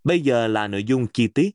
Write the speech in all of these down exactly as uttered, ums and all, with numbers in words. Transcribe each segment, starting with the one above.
Bây giờ là nội dung chi tiết.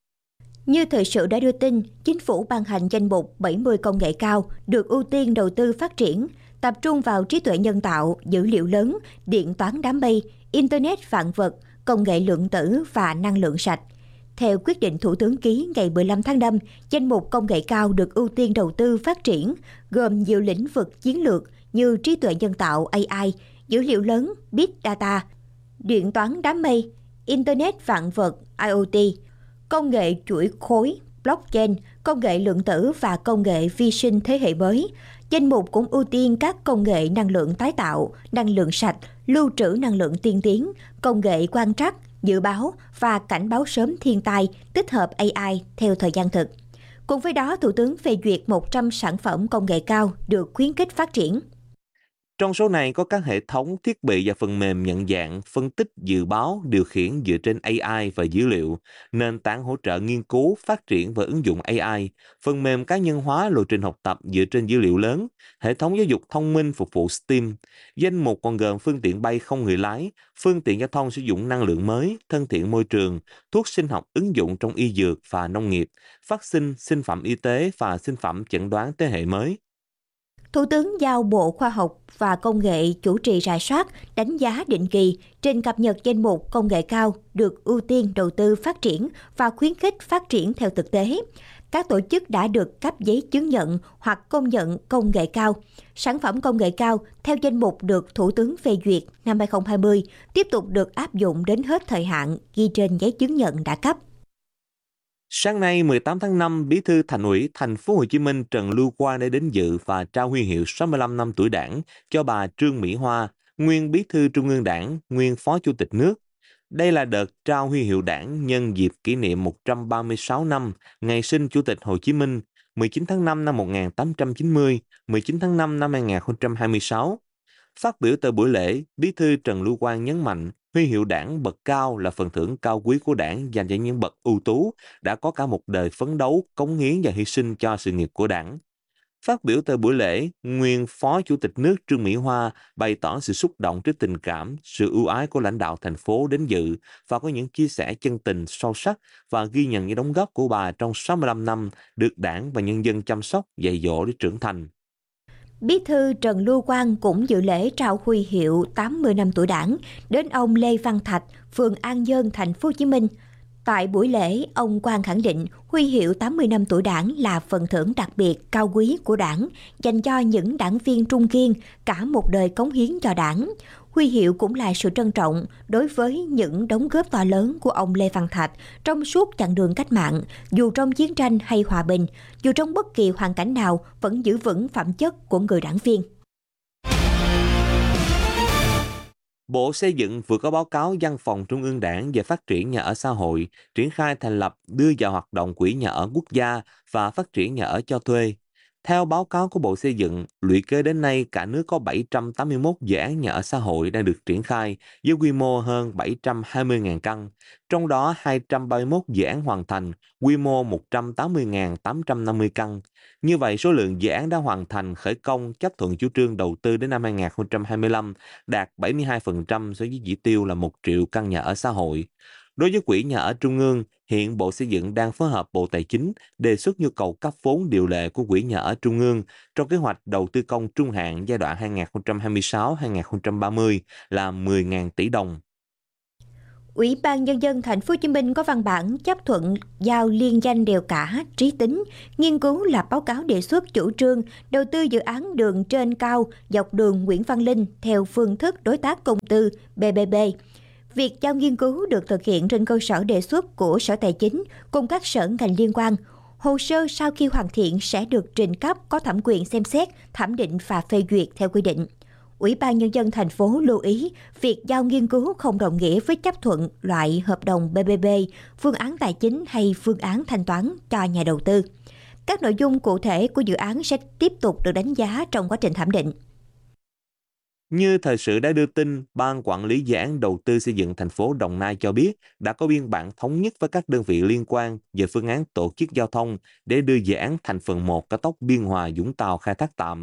Như thời sự đã đưa tin, Chính phủ ban hành danh mục bảy mươi công nghệ cao được ưu tiên đầu tư phát triển, tập trung vào trí tuệ nhân tạo, dữ liệu lớn, điện toán đám mây, Internet vạn vật, công nghệ lượng tử và năng lượng sạch. Theo quyết định Thủ tướng ký ngày mười lăm tháng năm, danh mục công nghệ cao được ưu tiên đầu tư phát triển, gồm nhiều lĩnh vực chiến lược như trí tuệ nhân tạo A I, dữ liệu lớn Big Data, điện toán đám mây, Internet vạn vật I O T, công nghệ chuỗi khối, blockchain, công nghệ lượng tử và công nghệ vi sinh thế hệ mới. Danh mục cũng ưu tiên các công nghệ năng lượng tái tạo, năng lượng sạch, lưu trữ năng lượng tiên tiến, công nghệ quan trắc, dự báo và cảnh báo sớm thiên tai, tích hợp A I theo thời gian thực. Cùng với đó, Thủ tướng phê duyệt một trăm sản phẩm công nghệ cao được khuyến khích phát triển. Trong số này có các hệ thống, thiết bị và phần mềm nhận dạng, phân tích, dự báo, điều khiển dựa trên A I và dữ liệu, nền tảng hỗ trợ nghiên cứu, phát triển và ứng dụng A I, phần mềm cá nhân hóa lộ trình học tập dựa trên dữ liệu lớn, hệ thống giáo dục thông minh phục vụ STEAM. Danh mục còn gồm phương tiện bay không người lái, phương tiện giao thông sử dụng năng lượng mới, thân thiện môi trường, thuốc sinh học ứng dụng trong y dược và nông nghiệp, vaccine, sinh phẩm y tế và sinh phẩm chẩn đoán thế hệ mới. Thủ tướng giao Bộ Khoa học và Công nghệ chủ trì rà soát, đánh giá định kỳ, trình cập nhật danh mục công nghệ cao được ưu tiên đầu tư phát triển và khuyến khích phát triển theo thực tế. Các tổ chức đã được cấp giấy chứng nhận hoặc công nhận công nghệ cao. Sản phẩm công nghệ cao theo danh mục được Thủ tướng phê duyệt năm hai không hai không tiếp tục được áp dụng đến hết thời hạn ghi trên giấy chứng nhận đã cấp. Sáng nay mười tám tháng năm, Bí thư Thành ủy Thành phố Hồ Chí Minh Trần Lưu Quang đã đến dự và trao huy hiệu sáu mươi lăm năm tuổi Đảng cho bà Trương Mỹ Hoa, nguyên Bí thư Trung ương Đảng, nguyên Phó Chủ tịch nước. Đây là đợt trao huy hiệu Đảng nhân dịp kỷ niệm một trăm ba mươi sáu năm ngày sinh Chủ tịch Hồ Chí Minh, mười chín tháng năm năm một nghìn tám trăm chín mươi, mười chín tháng năm năm hai nghìn không trăm hai mươi sáu. Phát biểu tại buổi lễ, Bí thư Trần Lưu Quang nhấn mạnh huy hiệu Đảng bậc cao là phần thưởng cao quý của Đảng dành cho những bậc ưu tú đã có cả một đời phấn đấu, cống hiến và hy sinh cho sự nghiệp của Đảng. Phát biểu tại buổi lễ, nguyên Phó Chủ tịch nước Trương Mỹ Hoa bày tỏ sự xúc động trước tình cảm, sự ưu ái của lãnh đạo thành phố đến dự và có những chia sẻ chân tình sâu sắc và ghi nhận những đóng góp của bà trong sáu mươi lăm năm được Đảng và nhân dân chăm sóc, dạy dỗ để trưởng thành. Bí thư Trần Lưu Quang cũng dự lễ trao huy hiệu tám mươi năm tuổi Đảng đến ông Lê Văn Thạch, phường An Nhơn, thành phố Hồ Chí Minh. Tại buổi lễ, ông Quang khẳng định huy hiệu tám mươi năm tuổi Đảng là phần thưởng đặc biệt cao quý của Đảng dành cho những đảng viên trung kiên cả một đời cống hiến cho Đảng. Huy hiệu cũng là sự trân trọng đối với những đóng góp to lớn của ông Lê Văn Thạch trong suốt chặng đường cách mạng, dù trong chiến tranh hay hòa bình, dù trong bất kỳ hoàn cảnh nào vẫn giữ vững phẩm chất của người đảng viên. Bộ Xây dựng vừa có báo cáo Văn phòng Trung ương Đảng về phát triển nhà ở xã hội, triển khai thành lập, đưa vào hoạt động quỹ nhà ở quốc gia và phát triển nhà ở cho thuê. Theo báo cáo của Bộ Xây dựng, lũy kế đến nay cả nước có bảy trăm tám mươi mốt dự án nhà ở xã hội đang được triển khai với quy mô hơn bảy trăm hai mươi nghìn căn, trong đó hai trăm ba mươi mốt dự án hoàn thành, quy mô một trăm tám mươi nghìn tám trăm năm mươi căn. Như vậy, số lượng dự án đã hoàn thành, khởi công, chấp thuận chủ trương đầu tư đến năm hai nghìn không trăm hai mươi lăm đạt bảy mươi hai phần trăm so với chỉ tiêu là một triệu căn nhà ở xã hội. Đối với quỹ nhà ở trung ương, hiện Bộ Xây dựng đang phối hợp Bộ Tài chính đề xuất nhu cầu cấp vốn điều lệ của quỹ nhà ở trung ương trong kế hoạch đầu tư công trung hạn giai đoạn hai nghìn không trăm hai mươi sáu đến hai nghìn không trăm ba mươi là mười nghìn tỷ đồng. Ủy ban Nhân dân Thành phố Hồ Chí Minh có văn bản chấp thuận giao liên danh đèo Cả, Trí Tính nghiên cứu lập báo cáo đề xuất chủ trương đầu tư dự án đường trên cao dọc đường Nguyễn Văn Linh theo phương thức đối tác công tư B B B. Việc giao nghiên cứu được thực hiện trên cơ sở đề xuất của Sở Tài chính cùng các sở ngành liên quan. Hồ sơ sau khi hoàn thiện sẽ được trình cấp có thẩm quyền xem xét, thẩm định và phê duyệt theo quy định. Ủy ban Nhân dân thành phố lưu ý, việc giao nghiên cứu không đồng nghĩa với chấp thuận loại hợp đồng B B B, phương án tài chính hay phương án thanh toán cho nhà đầu tư. Các nội dung cụ thể của dự án sẽ tiếp tục được đánh giá trong quá trình thẩm định. Như thời sự đã đưa tin, Ban Quản lý Dự án Đầu tư Xây dựng thành phố Đồng Nai cho biết đã có biên bản thống nhất với các đơn vị liên quan về phương án tổ chức giao thông để đưa dự án thành phần một cao tốc Biên Hòa - Vũng Tàu khai thác tạm.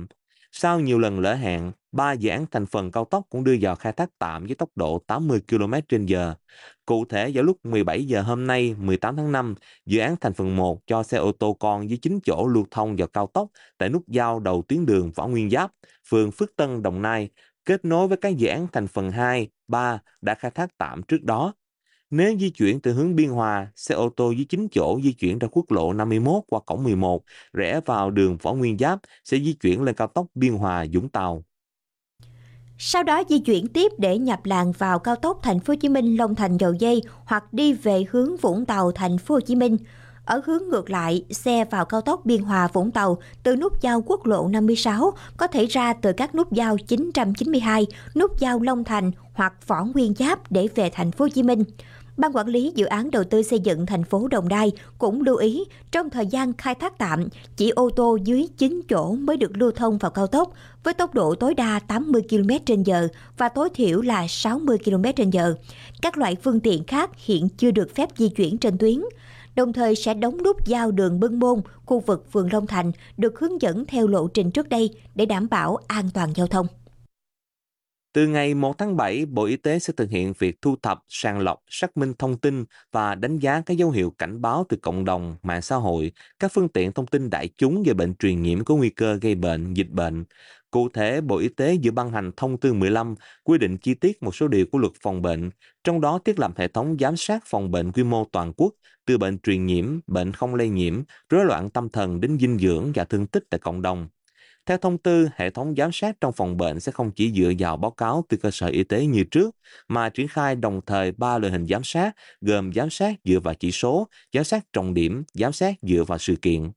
Sau nhiều lần lỡ hẹn, ba dự án thành phần cao tốc cũng đưa vào khai thác tạm với tốc độ tám mươi ki lô mét trên giờ. Cụ thể, vào lúc mười bảy giờ hôm nay, mười tám tháng năm, dự án thành phần một cho xe ô tô con với chín chỗ lưu thông vào cao tốc tại nút giao đầu tuyến đường Võ Nguyên Giáp, phường Phước Tân, Đồng Nai, kết nối với các dự án thành phần hai, ba đã khai thác tạm trước đó. Nếu di chuyển từ hướng Biên Hòa, xe ô tô với chín chỗ di chuyển ra quốc lộ năm mươi mốt qua cổng mười một, rẽ vào đường Võ Nguyên Giáp sẽ di chuyển lên cao tốc Biên Hòa - Vũng Tàu. Sau đó di chuyển tiếp để nhập làn vào cao tốc Thành phố Hồ Chí Minh - Long Thành - Dầu Giây hoặc đi về hướng Vũng Tàu - Thành phố Hồ Chí Minh. Ở hướng ngược lại, xe vào cao tốc Biên Hòa - Vũng Tàu từ nút giao quốc lộ năm mươi sáu có thể ra từ các nút giao chín trăm chín mươi hai, nút giao Long Thành hoặc Võ Nguyên Giáp để về Thành phố Hồ Chí Minh. Ban quản lý dự án đầu tư xây dựng thành phố Đồng Nai cũng lưu ý trong thời gian khai thác tạm, chỉ ô tô dưới chín chỗ mới được lưu thông vào cao tốc với tốc độ tối đa tám mươi ki lô mét trên giờ và tối thiểu là sáu mươi ki lô mét trên giờ. Các loại phương tiện khác hiện chưa được phép di chuyển trên tuyến. Đồng thời sẽ đóng nút giao đường Bưng Môn, khu vực phường Long Thành được hướng dẫn theo lộ trình trước đây để đảm bảo an toàn giao thông. Từ ngày một tháng bảy, Bộ Y tế sẽ thực hiện việc thu thập, sàng lọc, xác minh thông tin và đánh giá các dấu hiệu cảnh báo từ cộng đồng, mạng xã hội, các phương tiện thông tin đại chúng về bệnh truyền nhiễm có nguy cơ gây bệnh, dịch bệnh. Cụ thể, Bộ Y tế vừa ban hành thông tư mười lăm quy định chi tiết một số điều của luật phòng bệnh, trong đó thiết lập hệ thống giám sát phòng bệnh quy mô toàn quốc, từ bệnh truyền nhiễm, bệnh không lây nhiễm, rối loạn tâm thần đến dinh dưỡng và thương tích tại cộng đồng. Theo thông tư, hệ thống giám sát trong phòng bệnh sẽ không chỉ dựa vào báo cáo từ cơ sở y tế như trước, mà triển khai đồng thời ba loại hình giám sát, gồm giám sát dựa vào chỉ số, giám sát trọng điểm, giám sát dựa vào sự kiện.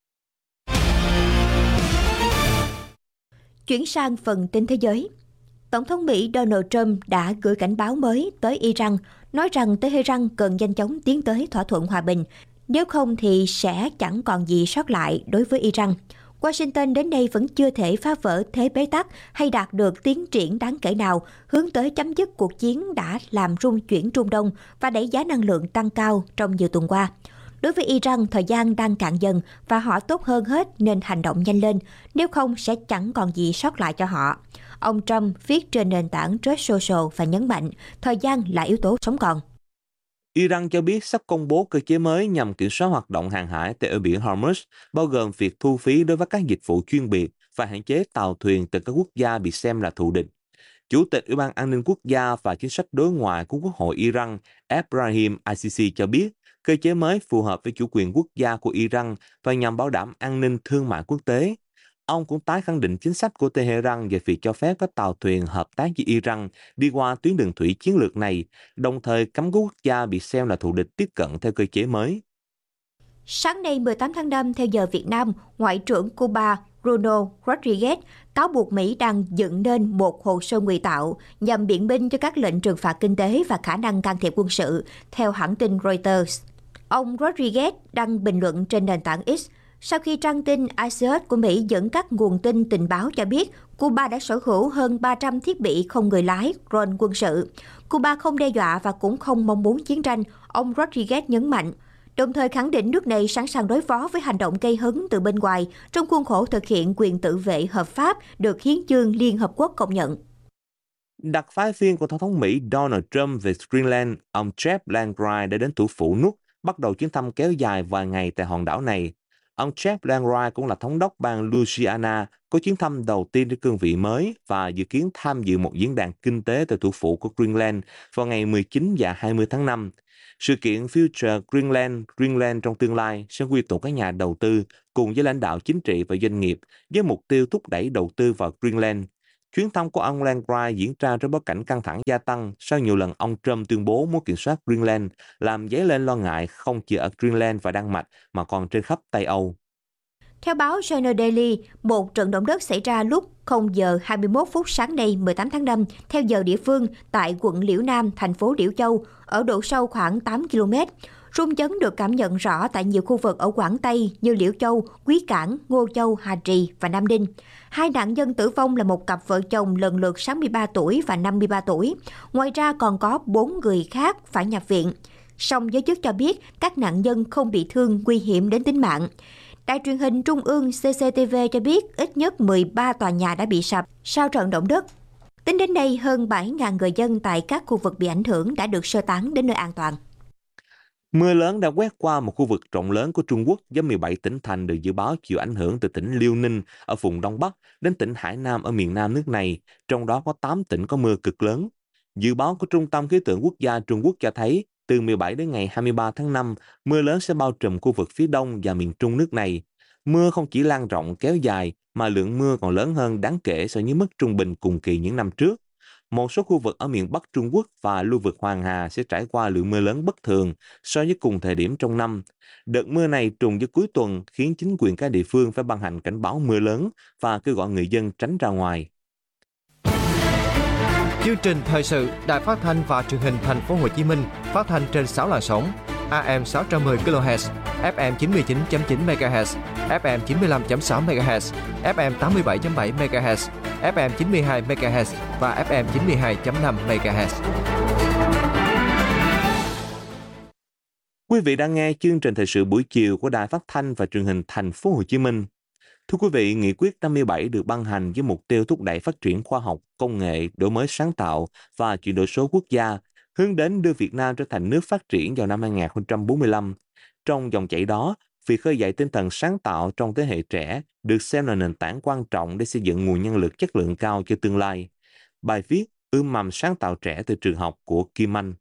Chuyển sang phần tin thế giới. Tổng thống Mỹ Donald Trump đã gửi cảnh báo mới tới Iran, nói rằng Tehran cần nhanh chóng tiến tới thỏa thuận hòa bình, nếu không thì sẽ chẳng còn gì sót lại đối với Iran. Washington đến nay vẫn chưa thể phá vỡ thế bế tắc hay đạt được tiến triển đáng kể nào hướng tới chấm dứt cuộc chiến đã làm rung chuyển Trung Đông và đẩy giá năng lượng tăng cao trong nhiều tuần qua. Đối với Iran, thời gian đang cạn dần và họ tốt hơn hết nên hành động nhanh lên, nếu không sẽ chẳng còn gì sót lại cho họ. Ông Trump viết trên nền tảng Truth Social và nhấn mạnh thời gian là yếu tố sống còn. Iran cho biết sắp công bố cơ chế mới nhằm kiểm soát hoạt động hàng hải tại eo biển Hormuz, bao gồm việc thu phí đối với các dịch vụ chuyên biệt và hạn chế tàu thuyền từ các quốc gia bị xem là thù địch. Chủ tịch Ủy ban An ninh Quốc gia và Chính sách đối ngoại của Quốc hội Iran, Ebrahim Raisi cho biết, cơ chế mới phù hợp với chủ quyền quốc gia của Iran và nhằm bảo đảm an ninh thương mại quốc tế. Ông cũng tái khẳng định chính sách của Tehran về việc cho phép các tàu thuyền hợp tác với Iran đi qua tuyến đường thủy chiến lược này, đồng thời cấm các quốc gia bị xem là thù địch tiếp cận theo cơ chế mới. Sáng nay mười tám tháng năm theo giờ Việt Nam, Ngoại trưởng Cuba Bruno Rodriguez cáo buộc Mỹ đang dựng nên một hồ sơ ngụy tạo nhằm biện minh cho các lệnh trừng phạt kinh tế và khả năng can thiệp quân sự, theo hãng tin Reuters. Ông Rodriguez đăng bình luận trên nền tảng X sau khi trang tin Axios của Mỹ dẫn các nguồn tin tình báo cho biết Cuba đã sở hữu hơn ba trăm thiết bị không người lái, drone quân sự. Cuba không đe dọa và cũng không mong muốn chiến tranh, ông Rodriguez nhấn mạnh, đồng thời khẳng định nước này sẵn sàng đối phó với hành động gây hấn từ bên ngoài trong khuôn khổ thực hiện quyền tự vệ hợp pháp được Hiến chương Liên Hợp Quốc công nhận. Đặc phái viên của Tổng thống Mỹ Donald Trump về Greenland, ông Jeff Landry đã đến thủ phủ Nuuk, bắt đầu chuyến thăm kéo dài vài ngày tại hòn đảo này. Ông Jeff Landry cũng là thống đốc bang Louisiana, có chuyến thăm đầu tiên trên cương vị mới và dự kiến tham dự một diễn đàn kinh tế tại thủ phủ của Greenland vào ngày mười chín và hai mươi tháng năm. Sự kiện Future Greenland, Greenland trong tương lai sẽ quy tụ các nhà đầu tư cùng với lãnh đạo chính trị và doanh nghiệp với mục tiêu thúc đẩy đầu tư vào Greenland. Chuyến thăm của ông Landry diễn ra trong bối cảnh căng thẳng gia tăng sau nhiều lần ông Trump tuyên bố muốn kiểm soát Greenland, làm dấy lên lo ngại không chỉ ở Greenland và Đan Mạch mà còn trên khắp Tây Âu. Theo báo China Daily, một trận động đất xảy ra lúc không giờ hai mươi mốt phút sáng nay mười tám tháng năm theo giờ địa phương tại quận Liễu Nam, thành phố Liễu Châu, ở độ sâu khoảng tám ki lô mét. Rung chấn được cảm nhận rõ tại nhiều khu vực ở Quảng Tây như Liễu Châu, Quý Cảng, Ngô Châu, Hà Trì và Nam Đinh. Hai nạn nhân tử vong là một cặp vợ chồng lần lượt sáu mươi ba tuổi và năm mươi ba tuổi. Ngoài ra còn có bốn người khác phải nhập viện. Song giới chức cho biết các nạn nhân không bị thương nguy hiểm đến tính mạng. Đài truyền hình Trung ương xê xê tê vê cho biết ít nhất mười ba tòa nhà đã bị sập sau trận động đất. Tính đến nay, hơn bảy nghìn người dân tại các khu vực bị ảnh hưởng đã được sơ tán đến nơi an toàn. Mưa lớn đã quét qua một khu vực rộng lớn của Trung Quốc với mười bảy tỉnh thành được dự báo chịu ảnh hưởng từ tỉnh Liêu Ninh ở vùng Đông Bắc đến tỉnh Hải Nam ở miền Nam nước này, trong đó có tám tỉnh có mưa cực lớn. Dự báo của Trung tâm Khí tượng Quốc gia Trung Quốc cho thấy, từ mười bảy đến ngày hai mươi ba tháng năm, mưa lớn sẽ bao trùm khu vực phía đông và miền Trung nước này. Mưa không chỉ lan rộng kéo dài, mà lượng mưa còn lớn hơn đáng kể so với mức trung bình cùng kỳ những năm trước. Một số khu vực ở miền Bắc Trung Quốc và lưu vực Hoàng Hà sẽ trải qua lượng mưa lớn bất thường so với cùng thời điểm trong năm. Đợt mưa này trùng với cuối tuần khiến chính quyền các địa phương phải ban hành cảnh báo mưa lớn và kêu gọi người dân tránh ra ngoài. Chương trình thời sự Đài Phát thanh và Truyền hình Thành phố Hồ Chí Minh phát thanh trên sáu làn sóng: a em sáu trăm mười ki lô héc, ép em chín mươi chín chấm chín mê ga héc, ép em chín mươi lăm chấm sáu mê ga héc, ép em tám mươi bảy chấm bảy mê ga héc, ép em chín mươi hai mê ga héc và ép em chín mươi hai chấm năm mê ga héc. Quý vị đang nghe chương trình thời sự buổi chiều của Đài Phát thanh và Truyền hình Thành phố Hồ Chí Minh. Thưa quý vị, Nghị quyết năm mươi bảy được ban hành với mục tiêu thúc đẩy phát triển khoa học, công nghệ, đổi mới sáng tạo và chuyển đổi số quốc gia, hướng đến đưa Việt Nam trở thành nước phát triển vào năm hai nghìn không trăm bốn mươi lăm. Trong dòng chảy đó, việc khơi dậy tinh thần sáng tạo trong thế hệ trẻ được xem là nền tảng quan trọng để xây dựng nguồn nhân lực chất lượng cao cho tương lai. Bài viết Ươm mầm sáng tạo trẻ từ trường học của Kim Anh.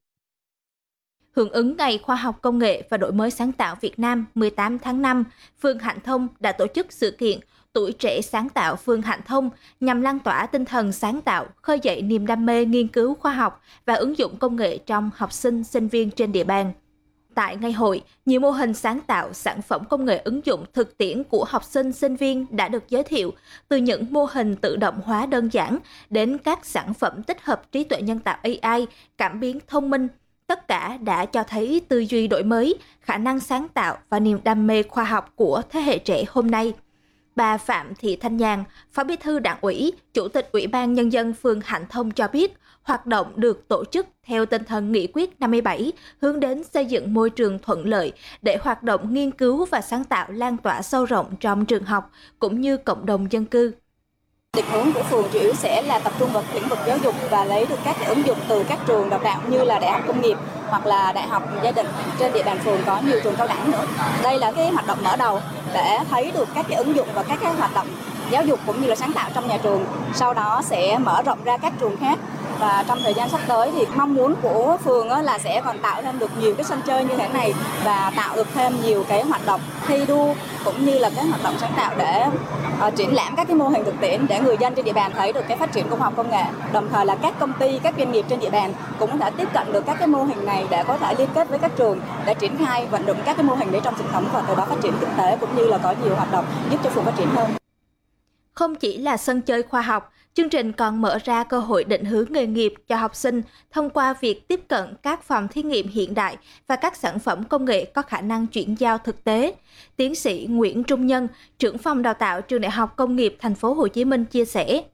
Hưởng ứng Ngày Khoa học Công nghệ và Đổi mới sáng tạo Việt Nam mười tám tháng năm, phường Hạnh Thông đã tổ chức sự kiện Tuổi trẻ sáng tạo phường Hạnh Thông nhằm lan tỏa tinh thần sáng tạo, khơi dậy niềm đam mê nghiên cứu khoa học và ứng dụng công nghệ trong học sinh, sinh viên trên địa bàn. Tại ngày hội, nhiều mô hình sáng tạo, sản phẩm công nghệ ứng dụng thực tiễn của học sinh, sinh viên đã được giới thiệu, từ những mô hình tự động hóa đơn giản đến các sản phẩm tích hợp trí tuệ nhân tạo a i, cảm biến thông minh. Tất cả đã cho thấy tư duy đổi mới, khả năng sáng tạo và niềm đam mê khoa học của thế hệ trẻ hôm nay. Bà Phạm Thị Thanh Nhàn, Phó Bí thư Đảng ủy, Chủ tịch Ủy ban Nhân dân phường Hạnh Thông cho biết, hoạt động được tổ chức theo tinh thần nghị quyết năm mươi bảy, hướng đến xây dựng môi trường thuận lợi để hoạt động nghiên cứu và sáng tạo lan tỏa sâu rộng trong trường học cũng như cộng đồng dân cư. Định hướng của phường chủ yếu sẽ là tập trung vào lĩnh vực giáo dục và lấy được các cái ứng dụng từ các trường đào tạo như là đại học công nghiệp hoặc là đại học gia đình. Trên địa bàn phường có nhiều trường cao đẳng nữa. Đây là cái hoạt động mở đầu để thấy được các cái ứng dụng và các cái hoạt động giáo dục cũng như là sáng tạo trong nhà trường. Sau đó sẽ mở rộng ra các trường khác. Và trong thời gian sắp tới thì mong muốn của phường là sẽ còn tạo thêm được nhiều cái sân chơi như thế này và tạo được thêm nhiều cái hoạt động thi đua cũng như là cái hoạt động sáng tạo để uh, triển lãm các cái mô hình thực tiễn để người dân trên địa bàn thấy được cái phát triển của khoa học công nghệ. Đồng thời là các công ty, các doanh nghiệp trên địa bàn cũng đã tiếp cận được các cái mô hình này để có thể liên kết với các trường để triển khai vận dụng các cái mô hình đấy trong truyền thống và từ đó phát triển kinh tế cũng như là có nhiều hoạt động giúp cho phường phát triển hơn. Không chỉ là sân chơi khoa học, chương trình còn mở ra cơ hội định hướng nghề nghiệp cho học sinh thông qua việc tiếp cận các phòng thí nghiệm hiện đại và các sản phẩm công nghệ có khả năng chuyển giao thực tế. Tiến sĩ Nguyễn Trung Nhân, trưởng phòng đào tạo Trường Đại học Công nghiệp Thành phố Hồ Chí Minh chia sẻ.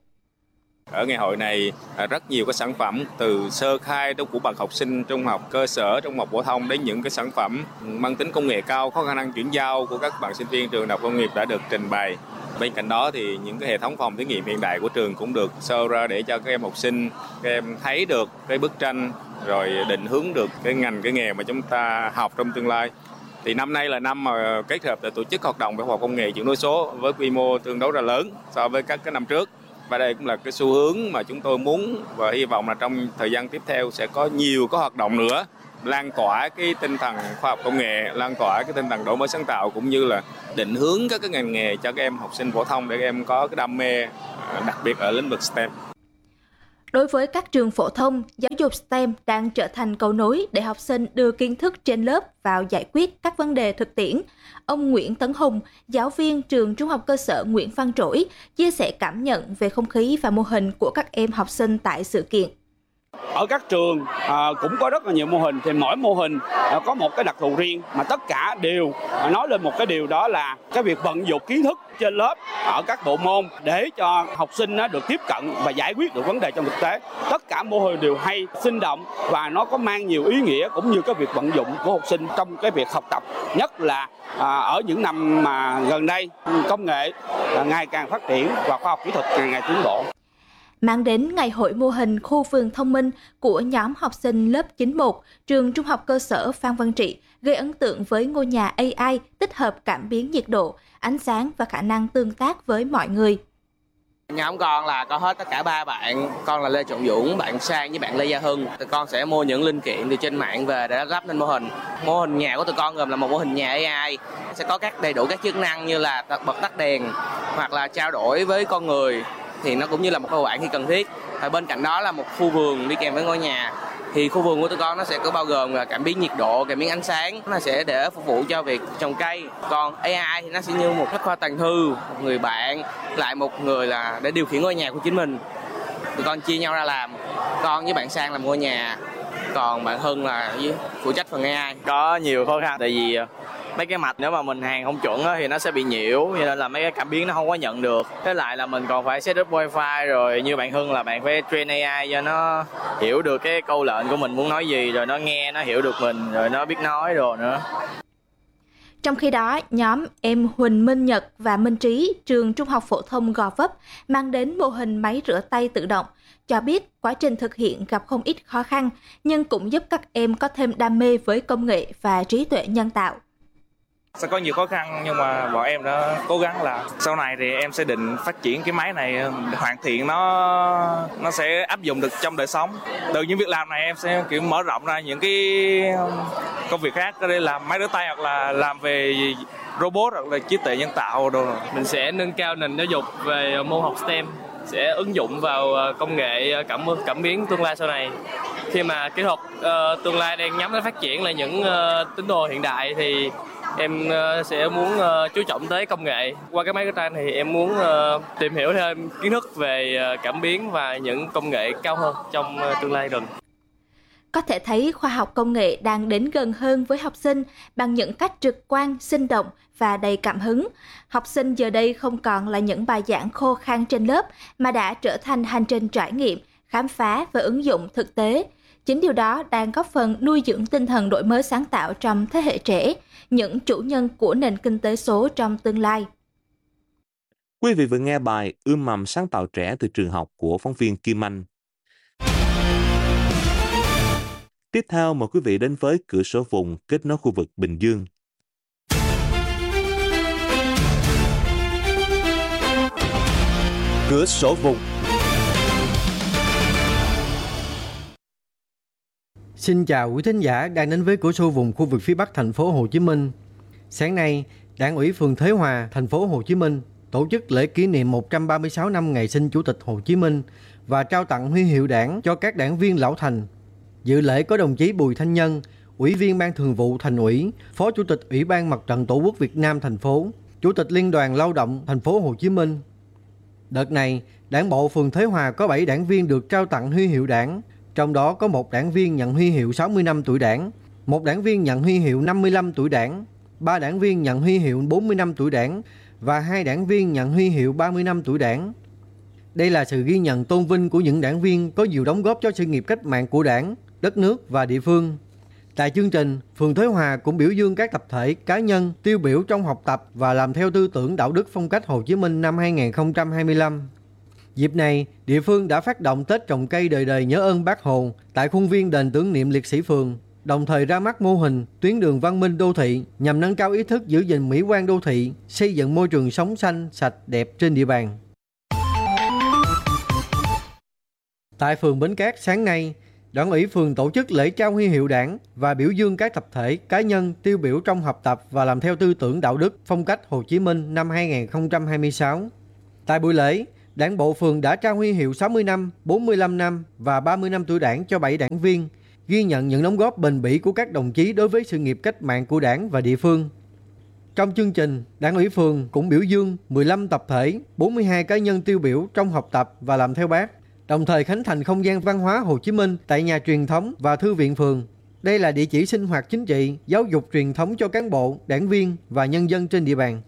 Ở ngày hội này rất nhiều các sản phẩm từ sơ khai của bậc học sinh trung học cơ sở, trung học phổ thông đến những cái sản phẩm mang tính công nghệ cao có khả năng chuyển giao của các bạn sinh viên trường Đại học Công nghiệp đã được trình bày. Bên cạnh đó thì những cái hệ thống phòng thí nghiệm hiện đại của trường cũng được sơ ra để cho các em học sinh, các em thấy được cái bức tranh rồi định hướng được cái ngành, cái nghề mà chúng ta học trong tương lai. Thì năm nay là năm mà kết hợp để tổ chức hoạt động về khoa học công nghệ chuyển đổi số với quy mô tương đối là lớn so với các cái năm trước. Và đây cũng là cái xu hướng mà chúng tôi muốn và hy vọng là trong thời gian tiếp theo sẽ có nhiều các hoạt động nữa lan tỏa cái tinh thần khoa học công nghệ, lan tỏa cái tinh thần đổi mới sáng tạo cũng như là định hướng các cái ngành nghề cho các em học sinh phổ thông để các em có cái đam mê đặc biệt ở lĩnh vực STEM. Đối với các trường phổ thông, giáo dục STEM đang trở thành cầu nối để học sinh đưa kiến thức trên lớp vào giải quyết các vấn đề thực tiễn. Ông Nguyễn Tấn Hùng, giáo viên trường Trung học cơ sở Nguyễn Văn Trỗi, chia sẻ cảm nhận về không khí và mô hình của các em học sinh tại sự kiện. Ở các trường à, cũng có rất là nhiều mô hình, thì mỗi mô hình à, có một cái đặc thù riêng, mà tất cả đều à, nói lên một cái điều, đó là cái việc vận dụng kiến thức trên lớp ở các bộ môn để cho học sinh á, được tiếp cận và giải quyết được vấn đề trong thực tế. Tất cả mô hình đều hay, sinh động và nó có mang nhiều ý nghĩa, cũng như cái việc vận dụng của học sinh trong cái việc học tập, nhất là à, ở những năm mà gần đây công nghệ à, ngày càng phát triển và khoa học kỹ thuật ngày ngày tiến bộ. Mang đến ngày hội mô hình khu vườn thông minh của nhóm học sinh lớp chín một, trường Trung học cơ sở Phan Văn Trị gây ấn tượng với ngôi nhà a i tích hợp cảm biến nhiệt độ, ánh sáng và khả năng tương tác với mọi người. Nhóm con là có hết tất cả ba bạn, con là Lê Trọng Dũng, bạn Sang với bạn Lê Gia Hưng. Tụi con sẽ mua những linh kiện từ trên mạng về để lắp lên mô hình. Mô hình nhà của tụi con gồm là một mô hình nhà a i, sẽ có các đầy đủ các chức năng như là bật tắt đèn hoặc là trao đổi với con người, thì nó cũng như là một cô bạn khi cần thiết. Và bên cạnh đó là một khu vườn đi kèm với ngôi nhà. Thì khu vườn của tụi con nó sẽ có bao gồm là cảm biến nhiệt độ, cảm biến ánh sáng, nó sẽ để phục vụ cho việc trồng cây. Còn a i thì nó sẽ như một bách khoa toàn thư, một người bạn, lại một người là để điều khiển ngôi nhà của chính mình. Tụi con chia nhau ra làm, con với bạn Sang làm ngôi nhà, còn bạn Hưng là phụ trách phần a i. Có nhiều khó khăn, tại vì mấy cái mạch nếu mà mình hàng không chuẩn á, thì nó sẽ bị nhiễu, cho nên là mấy cái cảm biến nó không có nhận được. Thế lại là mình còn phải set up wifi, rồi như bạn Hưng là bạn phải train a i cho nó hiểu được cái câu lệnh của mình muốn nói gì, rồi nó nghe, nó hiểu được mình, rồi nó biết nói rồi nữa. Trong khi đó, nhóm em Huỳnh Minh Nhật và Minh Trí, trường Trung học phổ thông Gò Vấp, mang đến mô hình máy rửa tay tự động, cho biết quá trình thực hiện gặp không ít khó khăn, nhưng cũng giúp các em có thêm đam mê với công nghệ và trí tuệ nhân tạo. Sẽ có nhiều khó khăn, nhưng mà bọn em đã cố gắng là sau này thì em sẽ định phát triển cái máy này, hoàn thiện nó nó sẽ áp dụng được trong đời sống. Từ những việc làm này em sẽ kiểu mở rộng ra những cái công việc khác, có thể làm máy rửa tay hoặc là làm về robot hoặc là trí tuệ nhân tạo đồ. Mình sẽ nâng cao nền giáo dục về môn học STEM, sẽ ứng dụng vào công nghệ cảm cảm biến tương lai sau này. Khi mà kỹ thuật uh, tương lai đang nhắm đến phát triển là những uh, tín đồ hiện đại, thì em uh, sẽ muốn uh, chú trọng tới công nghệ. Qua cái máy rửa tay thì em muốn uh, tìm hiểu thêm kiến thức về uh, cảm biến và những công nghệ cao hơn trong uh, tương lai gần. Có thể thấy khoa học công nghệ đang đến gần hơn với học sinh bằng những cách trực quan, sinh động và đầy cảm hứng. Học sinh giờ đây không còn là những bài giảng khô khan trên lớp, mà đã trở thành hành trình trải nghiệm, khám phá và ứng dụng thực tế. Chính điều đó đang góp phần nuôi dưỡng tinh thần đổi mới sáng tạo trong thế hệ trẻ, những chủ nhân của nền kinh tế số trong tương lai. Quý vị vừa nghe bài Ươm mầm sáng tạo trẻ từ trường học của phóng viên Kim Anh. Tiếp theo mời quý vị đến với cửa sổ vùng kết nối khu vực Bình Dương. Cửa sổ vùng. Xin chào quý thính giả đang đến với cửa sổ vùng khu vực phía Bắc thành phố Hồ Chí Minh. Sáng nay, Đảng ủy phường Thới Hòa, thành phố Hồ Chí Minh tổ chức lễ kỷ niệm một trăm ba mươi sáu năm ngày sinh Chủ tịch Hồ Chí Minh và trao tặng huy hiệu Đảng cho các đảng viên lão thành. Dự lễ có đồng chí Bùi Thanh Nhân, Ủy viên Ban Thường vụ Thành ủy, Phó Chủ tịch Ủy ban Mặt trận Tổ quốc Việt Nam thành phố, Chủ tịch Liên đoàn Lao động thành phố Hồ Chí Minh. Đợt này, Đảng bộ phường Thới Hòa có bảy đảng viên được trao tặng huy hiệu Đảng, trong đó có một đảng viên nhận huy hiệu sáu mươi năm tuổi Đảng, một đảng viên nhận huy hiệu năm mươi lăm tuổi Đảng, ba đảng viên nhận huy hiệu bốn mươi năm tuổi Đảng và hai đảng viên nhận huy hiệu ba mươi năm tuổi Đảng. Đây là sự ghi nhận tôn vinh của những đảng viên có nhiều đóng góp cho sự nghiệp cách mạng của Đảng, đất nước và địa phương. Tại chương trình, phường Thới Hòa cũng biểu dương các tập thể, cá nhân tiêu biểu trong học tập và làm theo tư tưởng đạo đức phong cách Hồ Chí Minh năm hai không hai lăm. Dịp này, địa phương đã phát động Tết trồng cây đời đời nhớ ơn Bác Hồ tại khuôn viên đền tưởng niệm liệt sĩ phường, đồng thời ra mắt mô hình tuyến đường văn minh đô thị nhằm nâng cao ý thức giữ gìn mỹ quan đô thị, xây dựng môi trường sống xanh, sạch, đẹp trên địa bàn. Tại phường Bến Cát sáng nay, Đảng ủy phường tổ chức lễ trao huy hiệu Đảng và biểu dương các tập thể, cá nhân tiêu biểu trong học tập và làm theo tư tưởng đạo đức phong cách Hồ Chí Minh năm hai không hai sáu. Tại buổi lễ, Đảng bộ phường đã trao huy hiệu sáu mươi năm, bốn mươi lăm năm và ba mươi năm tuổi Đảng cho bảy đảng viên, ghi nhận những đóng góp bền bỉ của các đồng chí đối với sự nghiệp cách mạng của Đảng và địa phương. Trong chương trình, Đảng ủy phường cũng biểu dương mười lăm tập thể, bốn mươi hai cá nhân tiêu biểu trong học tập và làm theo Bác, đồng thời khánh thành không gian văn hóa Hồ Chí Minh tại nhà truyền thống và thư viện phường. Đây là địa chỉ sinh hoạt chính trị, giáo dục truyền thống cho cán bộ, đảng viên và nhân dân trên địa bàn.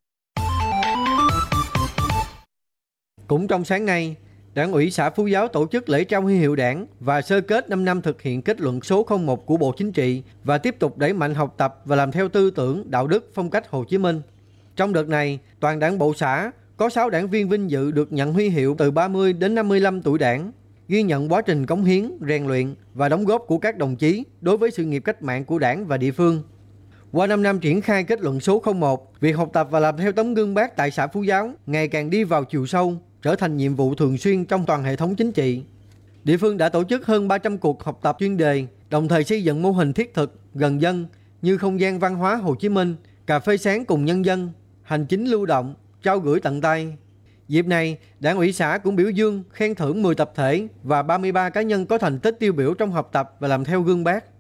Cũng trong sáng nay, Đảng ủy xã Phú Giáo tổ chức lễ trao huy hiệu Đảng và sơ kết năm năm thực hiện kết luận số không một của Bộ Chính trị và tiếp tục đẩy mạnh học tập và làm theo tư tưởng, đạo đức, phong cách Hồ Chí Minh. Trong đợt này, toàn Đảng bộ xã có sáu đảng viên vinh dự được nhận huy hiệu từ ba mươi đến năm mươi lăm tuổi Đảng, ghi nhận quá trình cống hiến, rèn luyện và đóng góp của các đồng chí đối với sự nghiệp cách mạng của Đảng và địa phương. Qua năm năm triển khai kết luận số không một, việc học tập và làm theo tấm gương Bác tại xã Phú Giáo ngày càng đi vào chiều sâu, trở thành nhiệm vụ thường xuyên trong toàn hệ thống chính trị. Địa phương đã tổ chức hơn ba trăm cuộc học tập chuyên đề, đồng thời xây dựng mô hình thiết thực, gần dân như không gian văn hóa Hồ Chí Minh, cà phê sáng cùng nhân dân, hành chính lưu động, trao gửi tận tay. Dịp này, Đảng ủy xã cũng biểu dương, khen thưởng mười tập thể và ba mươi ba cá nhân có thành tích tiêu biểu trong học tập và làm theo gương Bác.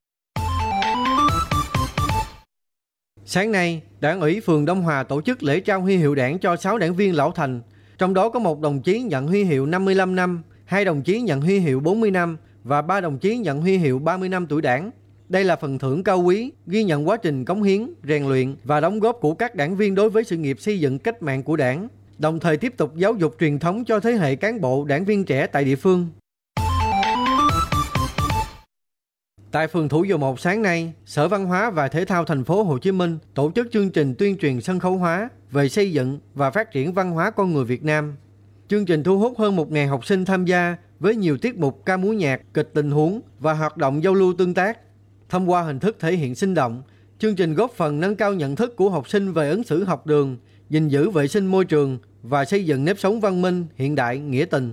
Sáng nay, Đảng ủy phường Đông Hòa tổ chức lễ trao huy hiệu Đảng cho sáu đảng viên lão thành, trong đó có một đồng chí nhận huy hiệu năm mươi lăm năm, hai đồng chí nhận huy hiệu bốn mươi năm và ba đồng chí nhận huy hiệu ba mươi năm tuổi Đảng. Đây là phần thưởng cao quý, ghi nhận quá trình cống hiến, rèn luyện và đóng góp của các đảng viên đối với sự nghiệp xây dựng cách mạng của Đảng, đồng thời tiếp tục giáo dục truyền thống cho thế hệ cán bộ, đảng viên trẻ tại địa phương. Tại phường Thủ Dầu Một sáng nay, Sở Văn hóa và Thể thao Thành phố Hồ Chí Minh tổ chức chương trình tuyên truyền sân khấu hóa về xây dựng và phát triển văn hóa con người Việt Nam. Chương trình thu hút hơn một nghìn học sinh tham gia với nhiều tiết mục ca múa nhạc, kịch tình huống và hoạt động giao lưu tương tác. Thông qua hình thức thể hiện sinh động, chương trình góp phần nâng cao nhận thức của học sinh về ứng xử học đường, gìn giữ vệ sinh môi trường và xây dựng nếp sống văn minh, hiện đại, nghĩa tình.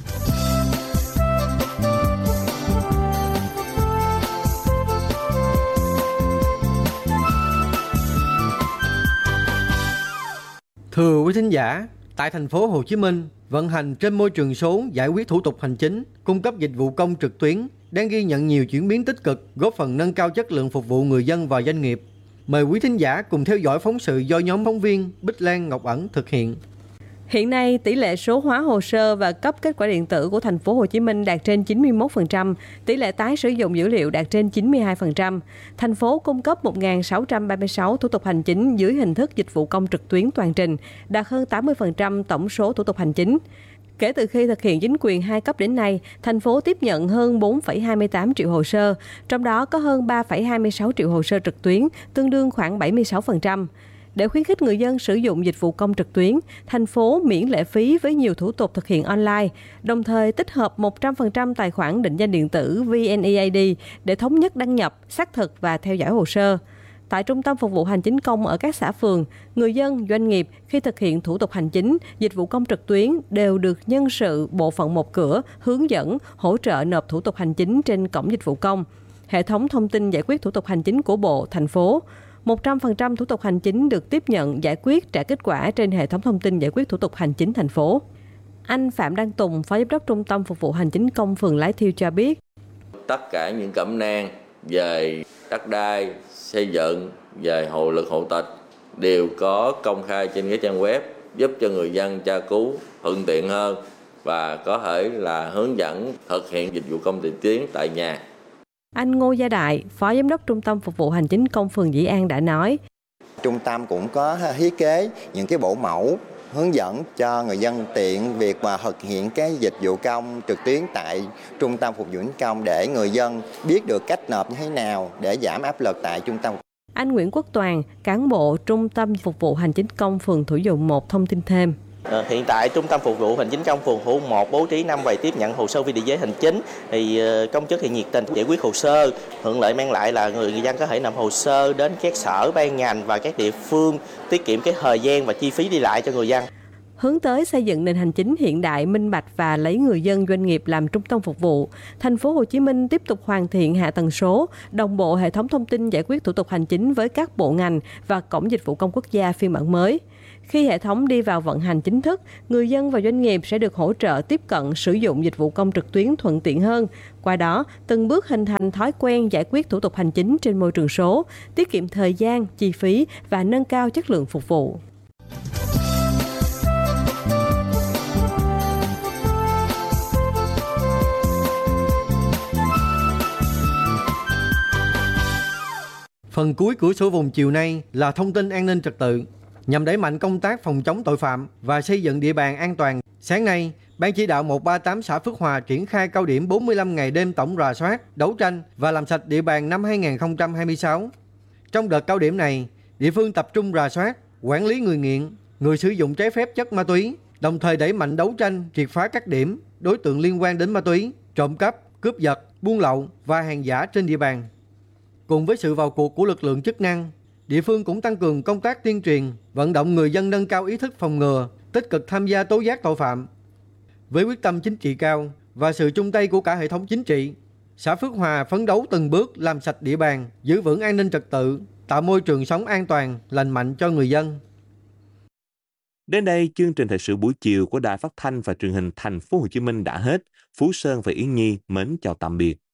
Thưa quý thính giả, tại thành phố Hồ Chí Minh, vận hành trên môi trường số giải quyết thủ tục hành chính, cung cấp dịch vụ công trực tuyến đang ghi nhận nhiều chuyển biến tích cực, góp phần nâng cao chất lượng phục vụ người dân và doanh nghiệp. Mời quý thính giả cùng theo dõi phóng sự do nhóm phóng viên Bích Lan, Ngọc Ẩn thực hiện. Hiện nay, tỷ lệ số hóa hồ sơ và cấp kết quả điện tử của thành phố Hồ Chí Minh đạt trên chín mươi mốt phần trăm, tỷ lệ tái sử dụng dữ liệu đạt trên chín mươi hai phần trăm. Thành phố cung cấp một nghìn sáu trăm ba mươi sáu thủ tục hành chính dưới hình thức dịch vụ công trực tuyến toàn trình, đạt hơn tám mươi phần trăm tổng số thủ tục hành chính. Kể từ khi thực hiện chính quyền hai cấp đến nay, thành phố tiếp nhận hơn bốn phẩy hai mươi tám triệu hồ sơ, trong đó có hơn ba phẩy hai mươi sáu triệu hồ sơ trực tuyến, tương đương khoảng bảy mươi sáu phần trăm. Để khuyến khích người dân sử dụng dịch vụ công trực tuyến, thành phố miễn lệ phí với nhiều thủ tục thực hiện online, đồng thời tích hợp một trăm phần trăm tài khoản định danh điện tử vê en e i đê để thống nhất đăng nhập, xác thực và theo dõi hồ sơ. Tại Trung tâm Phục vụ Hành chính công ở các xã phường, người dân, doanh nghiệp khi thực hiện thủ tục hành chính, dịch vụ công trực tuyến đều được nhân sự bộ phận một cửa hướng dẫn, hỗ trợ nộp thủ tục hành chính trên cổng dịch vụ công, hệ thống thông tin giải quyết thủ tục hành chính của Bộ, thành phố. một trăm phần trăm thủ tục hành chính được tiếp nhận, giải quyết, trả kết quả trên hệ thống thông tin giải quyết thủ tục hành chính thành phố. Anh Phạm Đăng Tùng, Phó Giám đốc Trung tâm Phục vụ Hành chính công phường Lái Thiêu cho biết. Tất cả những cẩm nang về đất đai, xây dựng, về hộ lực hộ tịch đều có công khai trên cái trang web, giúp cho người dân tra cứu thuận tiện hơn và có thể là hướng dẫn thực hiện dịch vụ công trực tuyến tại nhà. Anh Ngô Gia Đại, Phó Giám đốc Trung tâm Phục vụ Hành chính công phường Dĩ An đã nói. Trung tâm cũng có thiết kế những cái bộ mẫu hướng dẫn cho người dân tiện việc mà thực hiện cái dịch vụ công trực tuyến tại Trung tâm Phục vụ Hành chính công để người dân biết được cách nộp như thế nào để giảm áp lực tại trung tâm. Anh Nguyễn Quốc Toàn, cán bộ Trung tâm Phục vụ Hành chính công phường Thủ Dầu Một thông tin thêm. À, hiện tại Trung tâm Phục vụ Hành chính công phường Thủ Dầu Một bố trí năm quầy tiếp nhận hồ sơ vi địa giấy hành chính, thì công chức thì nhiệt tình giải quyết hồ sơ, hưởng lợi mang lại là người dân có thể nộp hồ sơ đến các sở ban ngành và các địa phương, tiết kiệm cái thời gian và chi phí đi lại cho người dân. Hướng tới xây dựng nền hành chính hiện đại, minh bạch và lấy người dân, doanh nghiệp làm trung tâm phục vụ, thành phố Hồ Chí Minh tiếp tục hoàn thiện hạ tầng số, đồng bộ hệ thống thông tin giải quyết thủ tục hành chính với các bộ ngành và cổng dịch vụ công quốc gia phiên bản mới. Khi hệ thống đi vào vận hành chính thức, người dân và doanh nghiệp sẽ được hỗ trợ tiếp cận sử dụng dịch vụ công trực tuyến thuận tiện hơn. Qua đó, từng bước hình thành thói quen giải quyết thủ tục hành chính trên môi trường số, tiết kiệm thời gian, chi phí và nâng cao chất lượng phục vụ. Phần cuối của số vùng chiều nay là thông tin an ninh trật tự. Nhằm đẩy mạnh công tác phòng chống tội phạm và xây dựng địa bàn an toàn, sáng nay, Ban chỉ đạo một ba tám xã Phước Hòa triển khai cao điểm bốn mươi lăm ngày đêm tổng rà soát, đấu tranh và làm sạch địa bàn năm hai nghìn không trăm hai mươi sáu. Trong đợt cao điểm này, địa phương tập trung rà soát, quản lý người nghiện, người sử dụng trái phép chất ma túy, đồng thời đẩy mạnh đấu tranh, triệt phá các điểm, đối tượng liên quan đến ma túy, trộm cắp, cướp giật, buôn lậu và hàng giả trên địa bàn. Cùng với sự vào cuộc của lực lượng chức năng, địa phương cũng tăng cường công tác tuyên truyền, vận động người dân nâng cao ý thức phòng ngừa, tích cực tham gia tố giác tội phạm. Với quyết tâm chính trị cao và sự chung tay của cả hệ thống chính trị, xã Phước Hòa phấn đấu từng bước làm sạch địa bàn, giữ vững an ninh trật tự, tạo môi trường sống an toàn, lành mạnh cho người dân. Đến đây, chương trình thời sự buổi chiều của Đài Phát thanh và Truyền hình Thành phố Hồ Chí Minh đã hết. Phú Sơn và Yến Nhi mến chào tạm biệt.